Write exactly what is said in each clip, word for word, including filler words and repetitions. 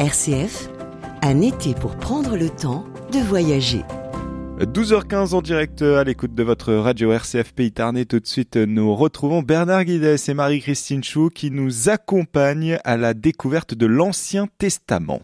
R C F, un été pour prendre le temps de voyager. douze heures quinze en direct à l'écoute de votre radio R C F Pays Tarnais. Tout de suite, nous retrouvons Bernard Guidès et Marie-Christine Chou qui nous accompagnent à la découverte de l'Ancien Testament.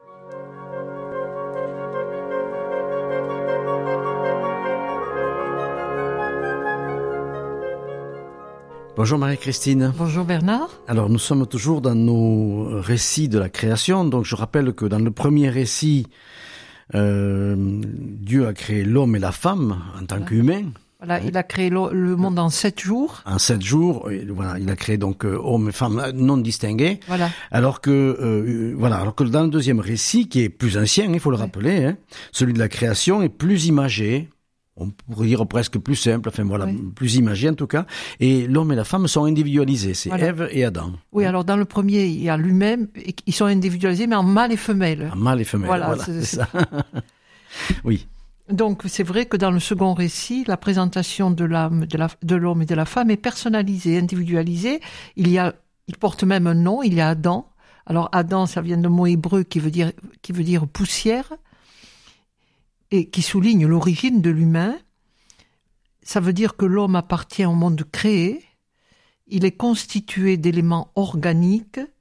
Bonjour Marie-Christine. Bonjour Bernard. Alors nous sommes toujours dans nos récits de la création. Donc je rappelle que dans le premier récit, euh, Dieu a créé l'homme et la femme en tant voilà. qu'humains. Voilà, il a créé le, le monde en sept jours. En sept jours, et voilà, il a créé donc euh, hommes et femmes non distingués. Voilà. Alors que euh, voilà, alors que dans le deuxième récit, qui est plus ancien, il faut le ouais. rappeler, hein, celui de la création est plus imagé. On pourrait dire presque plus simple, enfin voilà, oui. plus imagé en tout cas. Et l'homme et la femme sont individualisés, c'est voilà. Ève et Adam. Oui, alors dans le premier, il y a lui-même, ils sont individualisés, mais en mâle et femelle. En mâle et femelle, voilà, voilà c'est, c'est ça. Oui. Donc c'est vrai que dans le second récit, la présentation de l'âme, de, la, de l'homme et de la femme est personnalisée, individualisée. Il y a, il porte même un nom, il y a Adam. Alors Adam, ça vient d'un mot hébreu qui veut dire, qui veut dire poussière. Et qui souligne l'origine de l'humain. Ça veut dire que l'homme appartient au monde créé, il est constitué d'éléments organiques